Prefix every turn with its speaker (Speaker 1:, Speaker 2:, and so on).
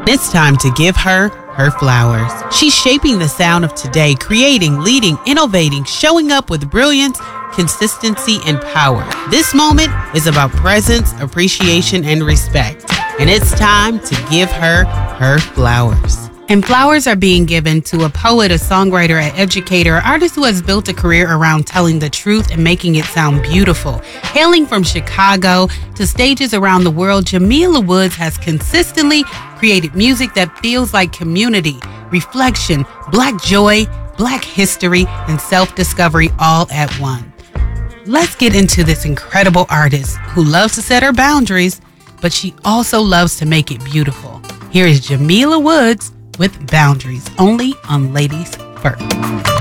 Speaker 1: It's time to give her her flowers. She's shaping the sound of today, creating, leading, innovating, showing up with brilliance, consistency, and power. This moment is about presence, appreciation, and respect. And it's time to give her her flowers. And flowers are being given to a poet, a songwriter, an educator, an artist who has built a career around telling the truth and making it sound beautiful. Hailing from Chicago to stages around the world, Jamila Woods has consistently created music that feels like community, reflection, Black joy, Black history, and self-discovery all at one. Let's get into this incredible artist who loves to set her boundaries, but she also loves to make it beautiful. Here is Jamila Woods with Boundaries, only on Ladies First.